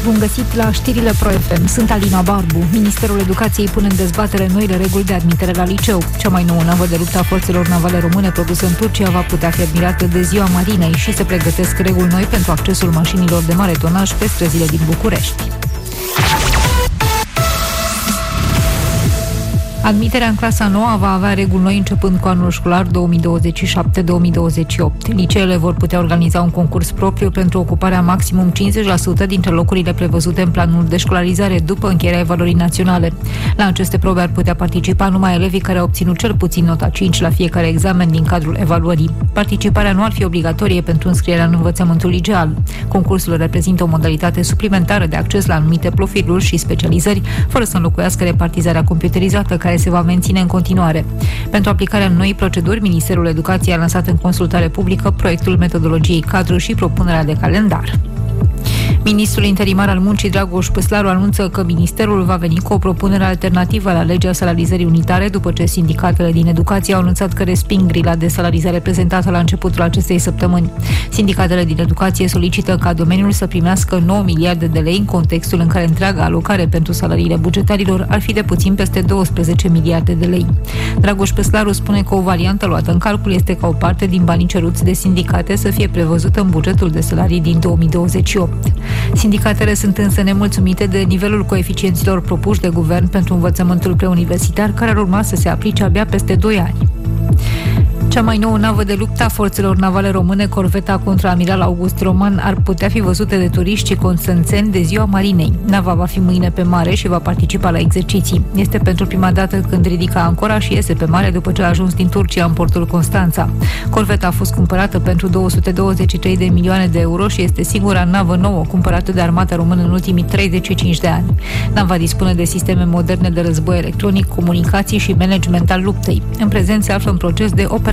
Bun găsit la știrile Pro FM. Sunt Alina Barbu. Ministerul Educației pune în dezbatere noile reguli de admitere la liceu. Cea mai nouă navă de luptă a forțelor navale române produsă în Turcia va putea fi admirată de Ziua Marinei și se pregătesc reguli noi pentru accesul mașinilor de mare tonaj pe străzile din București. Admiterea în clasa 9 va avea reguli noi începând cu anul școlar 2027-2028. Liceele vor putea organiza un concurs propriu pentru ocuparea maximum 50% dintre locurile prevăzute în planul de școlarizare după încheierea evaluării naționale. La aceste probe ar putea participa numai elevii care au obținut cel puțin nota 5 la fiecare examen din cadrul evaluării. Participarea nu ar fi obligatorie pentru înscrierea în învățământul liceal. Concursul reprezintă o modalitate suplimentară de acces la anumite profiluri și specializări, fără să înlocuiască repartizarea computerizată care se va menține în continuare. Pentru aplicarea noii proceduri, Ministerul Educației a lansat în consultare publică proiectul metodologiei cadru și propunerea de calendar. Ministrul interimar al muncii, Dragoș Păslaru, anunță că ministerul va veni cu o propunere alternativă la legea salarizării unitare după ce sindicatele din educație au anunțat că resping grila de salarizare prezentată la începutul acestei săptămâni. Sindicatele din educație solicită ca domeniul să primească 9 miliarde de lei în contextul în care întreaga alocare pentru salariile bugetarilor ar fi de puțin peste 12 miliarde de lei. Dragoș Păslaru spune că o variantă luată în calcul este ca o parte din banii ceruți de sindicate să fie prevăzută în bugetul de salarii din 2028. Sindicatele sunt însă nemulțumite de nivelul coeficienților propuși de guvern pentru învățământul preuniversitar, care ar urma să se aplice abia peste 2 ani. Cea mai nouă navă de luptă a forțelor navale române, corveta contraamiral August Roman, ar putea fi văzute de turiști constanțeni de Ziua Marinei. Nava va fi mâine pe mare și va participa la exerciții. Este pentru prima dată când ridică ancora și iese pe mare după ce a ajuns din Turcia în portul Constanța. Corveta a fost cumpărată pentru 223 de milioane de euro și este singura navă nouă cumpărată de armata română în ultimii 35 de ani. Nava dispune de sisteme moderne de război electronic, comunicații și management al luptei. În prezent se află în proces de operaționalizare.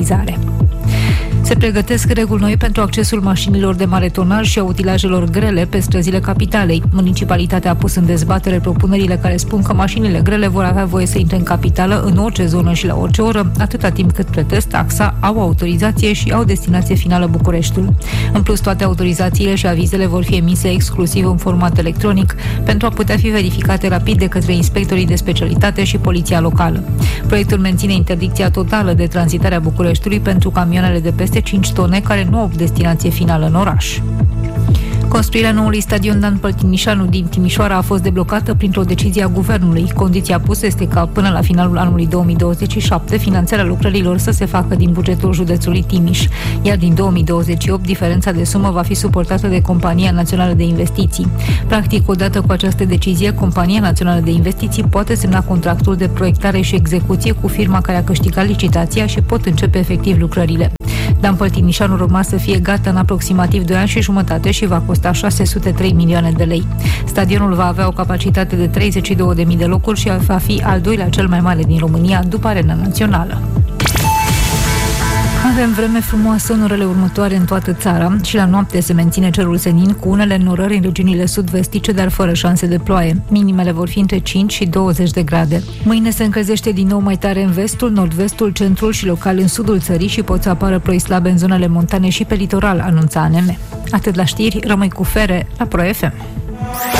Se pregătesc reguli noi pentru accesul mașinilor de mare tonaj și a utilajelor grele pe străzile capitalei. Municipalitatea a pus în dezbatere propunerile care spun că mașinile grele vor avea voie să intre în capitală în orice zonă și la orice oră, atâta timp cât plătesc taxa, au autorizație și au destinație finală Bucureștiul. În plus, toate autorizațiile și avizele vor fi emise exclusiv în format electronic pentru a putea fi verificate rapid de către inspectorii de specialitate și poliția locală. Proiectul menține interdicția totală de tranzitare a Bucureștiului pentru camioanele de peste 5 tone care nu au destinație finală în oraș. Construirea noului stadion Dan Păltinișanu din Timișoara a fost deblocată printr-o decizie a guvernului. Condiția pusă este ca până la finalul anului 2027 finanțarea lucrărilor să se facă din bugetul județului Timiș, iar din 2028 diferența de sumă va fi suportată de Compania Națională de Investiții. Practic, odată cu această decizie, Compania Națională de Investiții poate semna contractul de proiectare și execuție cu firma care a câștigat licitația și pot începe efectiv lucrările. Dan Păltinișanu urma să fie gata în aproximativ 2 ani și jumătate și va costa 603 milioane de lei. Stadionul va avea o capacitate de 32.000 de locuri și va fi al doilea cel mai mare din România, după Arena Națională. Avem vreme frumoasă în orele următoare în toată țara și la noapte se menține cerul senin cu unele înnorări în regiunile sud-vestice, dar fără șanse de ploaie. Minimele vor fi între 5 și 20 de grade. Mâine se încălzește din nou mai tare în vestul, nord-vestul, centrul și local în sudul țării și pot să apară ploi slabe în zonele montane și pe litoral, anunța ANM. Atât la știri, rămâi cu Fere la Pro FM.